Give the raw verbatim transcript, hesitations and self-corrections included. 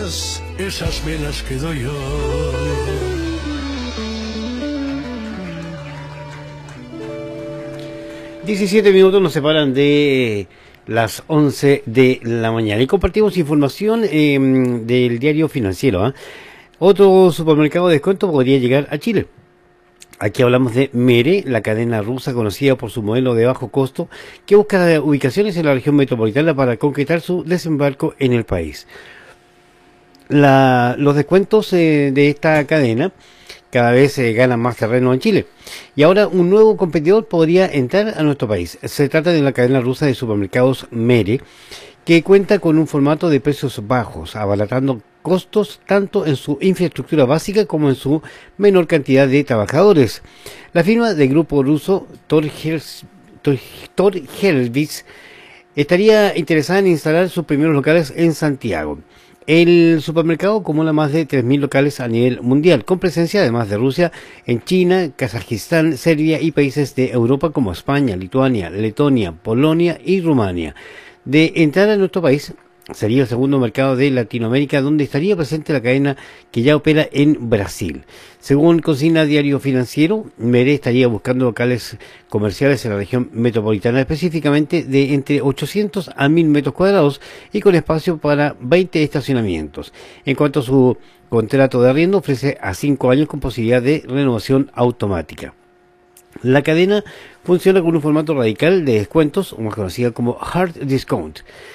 todas esas me las quedo yo. diecisiete minutos nos separan de las once de la mañana y compartimos información eh, del diario Financiero. ¿eh? Otro supermercado de descuento podría llegar a Chile. Aquí hablamos de Mere, la cadena rusa conocida por su modelo de bajo costo, que busca ubicaciones en la región metropolitana para concretar su desembarco en el país. La, los descuentos eh, de esta cadena cada vez eh, ganan más terreno en Chile. Y ahora un nuevo competidor podría entrar a nuestro país. Se trata de la cadena rusa de supermercados Mere, que cuenta con un formato de precios bajos, abaratando costos tanto en su infraestructura básica como en su menor cantidad de trabajadores. La firma del grupo ruso Torhelvis estaría interesada en instalar sus primeros locales en Santiago. El supermercado acumula más de tres mil locales a nivel mundial, con presencia además de Rusia en China, Kazajistán, Serbia y países de Europa como España, Lituania, Letonia, Polonia y Rumania. De entrar a nuestro país, sería el segundo mercado de Latinoamérica donde estaría presente la cadena que ya opera en Brasil. Según consigna Diario Financiero, Mere estaría buscando locales comerciales en la región metropolitana, específicamente de entre ochocientos a mil metros cuadrados y con espacio para veinte estacionamientos. En cuanto a su contrato de arriendo, ofrece a cinco años con posibilidad de renovación automática. La cadena funciona con un formato radical de descuentos, más conocida como Hard Discount.